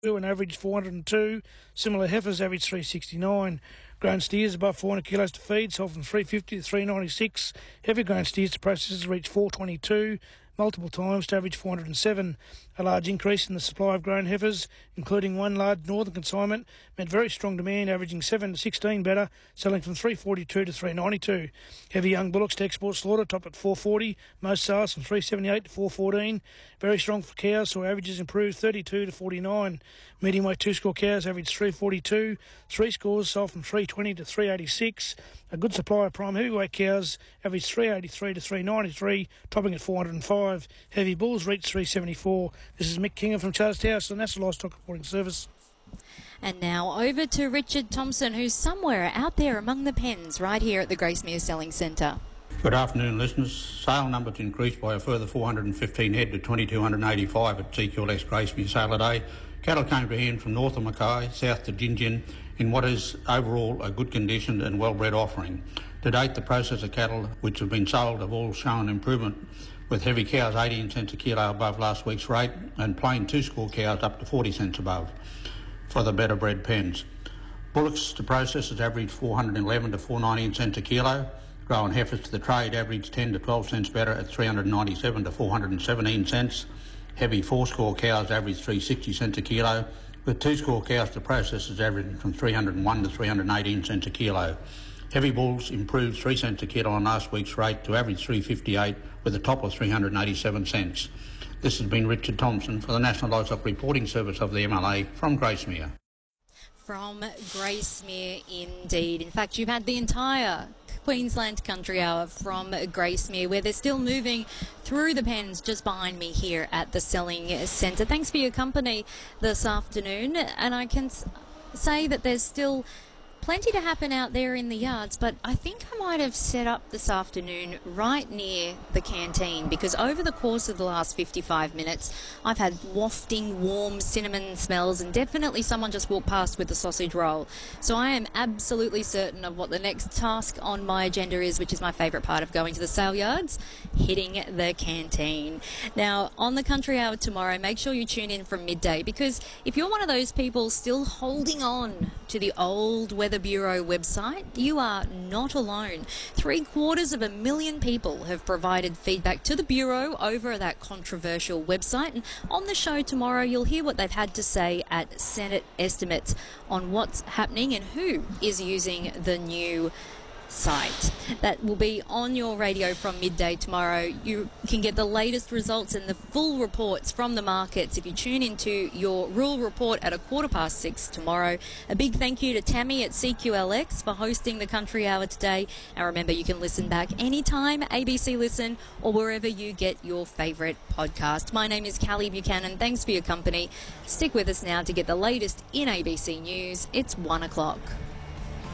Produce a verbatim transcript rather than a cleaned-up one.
and average four hundred two. Similar heifers average three sixty-nine. Grown steers above four hundred kilos to feed sold from three fifty to three ninety-six. Heavy grown steers to processors reached four twenty-two, multiple times to average four hundred seven. A large increase in the supply of grown heifers, including one large northern consignment, meant very strong demand, averaging seven to sixteen better, selling from three forty-two to three ninety-two. Heavy young bullocks to export slaughter top at four forty, most sales from three seventy-eight to four fourteen. Very strong for cows, so averages improved thirty-two to forty-nine. Medium weight two score cows averaged three forty-two, three scores sold from three twenty to three eighty-six. A good supply of prime heavyweight cows averaged three eighty-three to three ninety-three, topping at four hundred five. Heavy bulls reached three seventy-four. This is Mick Kingham from Charters House, the National Livestock Reporting Service. And now over to Richard Thompson, who's somewhere out there among the pens right here at the Gracemere Selling Centre. Good afternoon, listeners. Sale numbers increased by a further four hundred fifteen head to two thousand two hundred eighty-five at G Q L X Gracemere sale today. Cattle came to hand from north of Mackay, south to Gingin, in what is overall a good condition and well-bred offering. To date, the processor cattle which have been sold have all shown improvement, with heavy cows eighteen cents a kilo above last week's rate and plain two-score cows up to forty cents above for the better bred pens. Bullocks to processors averaged four hundred eleven to four hundred nineteen cents a kilo. Grown heifers to the trade averaged ten to twelve cents better at three hundred ninety-seven to four hundred seventeen cents. Heavy four-score cows averaged three hundred sixty cents a kilo, with two-score cows to processors averaging from three hundred one to three hundred eighteen cents a kilo. Heavy bulls improved three cents a kilo on last week's rate to average three fifty-eight, with a top of three hundred eighty-seven cents. This has been Richard Thompson for the National Livestock Reporting Service of the M L A from Gracemere. From Gracemere, indeed. In fact, you've had the entire Queensland Country Hour from Gracemere, where they're still moving through the pens just behind me here at the Selling Centre. Thanks for your company this afternoon, and I can say that there's still plenty to happen out there in the yards, but I think I might have set up this afternoon right near the canteen, because over the course of the last fifty-five minutes I've had wafting warm cinnamon smells, and definitely someone just walked past with a sausage roll. So I am absolutely certain of what the next task on my agenda is, which is my favourite part of going to the sale yards, hitting the canteen. Now, on the Country Hour tomorrow, make sure you tune in from midday, because if you're one of those people still holding on to the old Weather Bureau website, you are not alone. Three quarters of a million people have provided feedback to the Bureau over that controversial website, and on the show tomorrow you'll hear what they've had to say at Senate estimates on what's happening and who is using the new site. That will be on your radio from midday tomorrow. You can get the latest results and the full reports from the markets if you tune into your rural report at a quarter past six tomorrow. A big thank you to Tammy at C Q L X for hosting the Country Hour today. And remember, you can listen back anytime, A B C Listen, or wherever you get your favourite podcast. My name is Callie Buchanan. Thanks for your company. Stick with us now to get the latest in A B C News. It's one o'clock.